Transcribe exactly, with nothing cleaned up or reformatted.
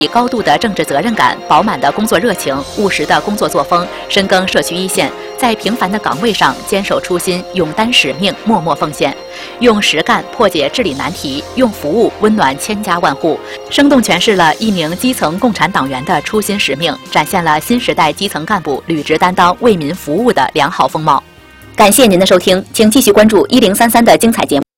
以高度的政治责任感、饱满的工作热情、务实的工作作风，深耕社区一线，在平凡的岗位上坚守初心，勇担使命，默默奉献，用实干破解治理难题，用服务温暖千家万户，生动诠释了一名基层共产党员的初心使命，展现了新时代基层干部履职担当、为民服务的良好风貌。感谢您的收听，请继续关注一零三三的精彩节目。